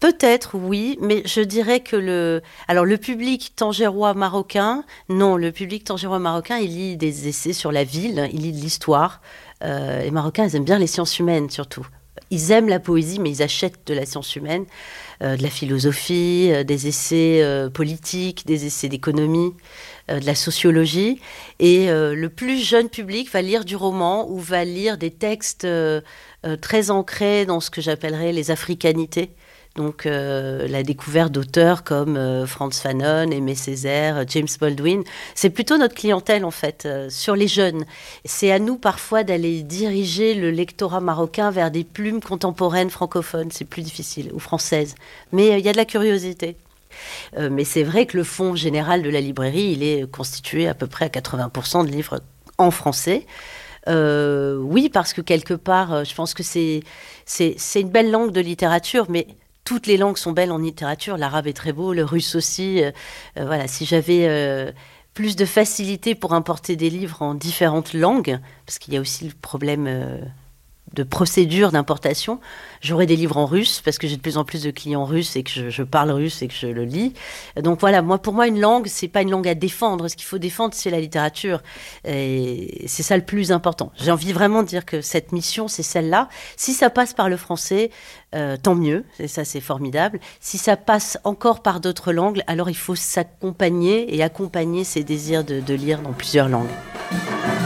Peut-être, oui, mais je dirais que le public tangérois-marocain, non, le public tangérois-marocain, il lit des essais sur la ville, il lit de l'histoire. Les Marocains, ils aiment bien les sciences humaines, surtout. Ils aiment la poésie, mais ils achètent de la science humaine, de la philosophie, des essais politiques, des essais d'économie, de la sociologie. Et le plus jeune public va lire du roman ou va lire des textes très ancrés dans ce que j'appellerais les africanités. Donc la découverte d'auteurs comme Frantz Fanon, Aimé Césaire, James Baldwin, c'est plutôt notre clientèle en fait, sur les jeunes. C'est à nous parfois d'aller diriger le lectorat marocain vers des plumes contemporaines francophones, c'est plus difficile, ou françaises. Mais il y a de la curiosité. Mais c'est vrai que le fond général de la librairie, il est constitué à peu près à 80% de livres en français. Oui, parce que quelque part, je pense que c'est une belle langue de littérature, mais toutes les langues sont belles en littérature. L'arabe est très beau, le russe aussi. Voilà, si j'avais plus de facilité pour importer des livres en différentes langues, parce qu'il y a aussi le problème de procédure d'importation, j'aurai des livres en russe parce que j'ai de plus en plus de clients russes et que je parle russe et que je le lis. Donc voilà, pour moi, une langue, c'est pas une langue à défendre. Ce qu'il faut défendre, c'est la littérature. Et c'est ça le plus important. J'ai envie vraiment de dire que cette mission, c'est celle-là. Si ça passe par le français, tant mieux. Et ça, c'est formidable. Si ça passe encore par d'autres langues, alors il faut s'accompagner et accompagner ses désirs de lire dans plusieurs langues.